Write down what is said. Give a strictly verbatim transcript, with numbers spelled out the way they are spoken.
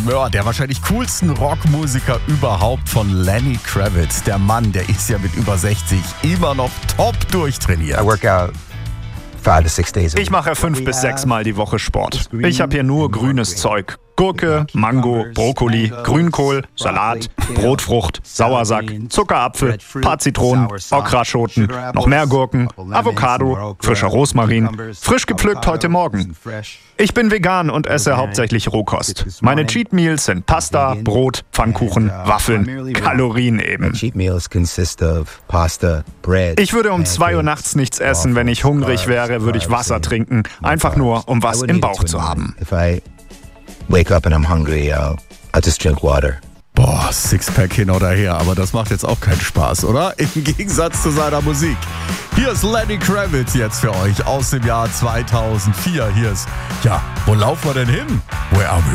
ja, der wahrscheinlich coolsten Rockmusiker überhaupt von Lenny Kravitz. Der Mann, der ist ja mit über sechzig immer noch top durchtrainiert. I work out five to six days a week. Ich mache fünf bis sechs Mal die Woche Sport. Ich habe hier nur grünes Zeug. Gurke, Mango, Brokkoli, Grünkohl, Salat, Brotfrucht, Sauersack, Zuckerapfel, paar Zitronen, Okraschoten, noch mehr Gurken, Avocado, frischer Rosmarin, frisch gepflückt heute Morgen. Ich bin vegan und esse hauptsächlich Rohkost. Meine Cheat Meals sind Pasta, Brot, Pfannkuchen, Waffeln, Kalorien eben. Ich würde um zwei Uhr nachts nichts essen. Wenn ich hungrig wäre, würde ich Wasser trinken, einfach nur, um was im Bauch zu haben. Wake up and I'm hungry, I'll, I'll just drink water. Boah, Sixpack hin oder her, aber das macht jetzt auch keinen Spaß, oder? Im Gegensatz zu seiner Musik. Hier ist Lenny Kravitz jetzt für euch aus dem Jahr zweitausendvier. Hier ist, ja, wo laufen wir denn hin? Where are we